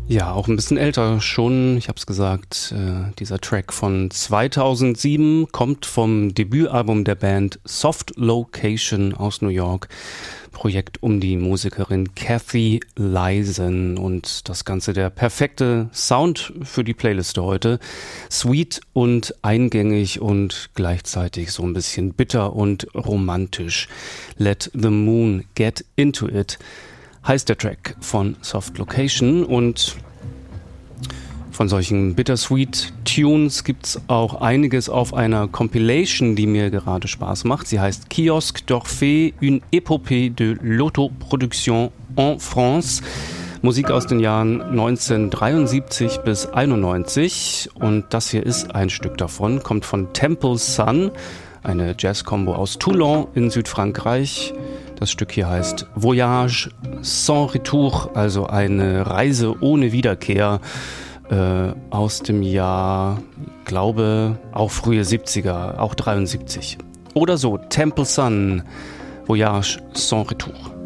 Ja, auch ein bisschen älter schon, ich habe es gesagt, dieser Track von 2007 kommt vom Debütalbum der Band Soft Location aus New York, Projekt um die Musikerin Cathy Leisen, und das Ganze der perfekte Sound für die Playliste heute. Sweet und eingängig und gleichzeitig so ein bisschen bitter und romantisch. Let the Moon Get Into It heißt der Track von Soft Location, und von solchen Bittersweet-Tunes gibt's auch einiges auf einer Compilation, die mir gerade Spaß macht. Sie heißt Kiosque d'Orphée, une épopée de l'autoproduction en France. Musik aus den Jahren 1973 bis 91, und das hier ist ein Stück davon, kommt von Temple Sun, eine Jazz-Combo aus Toulon in Südfrankreich. Das Stück hier heißt Voyage sans retour, also eine Reise ohne Wiederkehr, aus dem Jahr, glaube, auch frühe 70er, auch 73. Oder so, Temple Sun, Voyage sans retour.